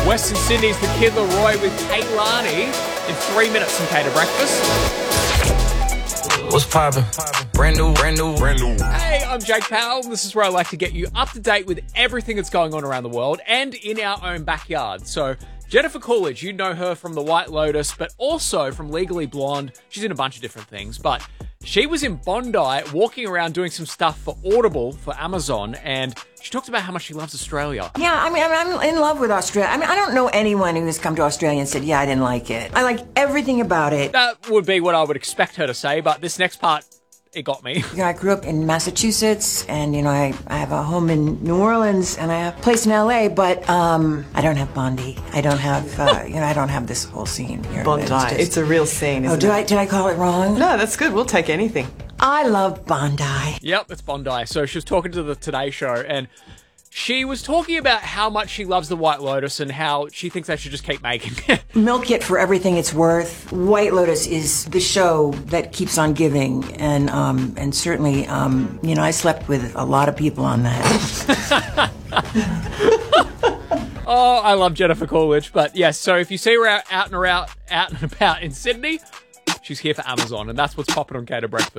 Western Sydney's The Kid Laroi with Kaylani in 3 minutes from Cater Breakfast. What's poppin'? Brand new. Hey, I'm Jake Powell. This is where I like to get you up to date with everything that's going on around the world and in our own backyard. So, Jennifer Coolidge, you know her from The White Lotus, but also from Legally Blonde. She's in a bunch of different things, but she was in Bondi walking around doing some stuff for Audible, for Amazon, and she talked about how much she loves Australia. Yeah, I mean, I'm in love with Australia. I mean, I don't know anyone who has come to Australia and said, yeah, I didn't like it. I like everything about it. That would be what I would expect her to say, but this next part, it got me. You know, I grew up in Massachusetts, and, you know, I have a home in New Orleans, and I have a place in L.A., but I don't have Bondi. I don't have, you know, I don't have this whole scene here. Bondi. It's a real scene, isn't it? Did I call it wrong? No, that's good. We'll take anything. I love Bondi. Yep, it's Bondi. So she was talking to the Today Show, and she was talking about how much she loves The White Lotus and how she thinks they should just keep making it. Milk it for everything it's worth. White Lotus is the show that keeps on giving, and certainly, you know, I slept with a lot of people on that. Oh, I love Jennifer Coolidge, but yes, so if you see her out and about in Sydney, she's here for Amazon, and that's what's popping on Cater Breakfast.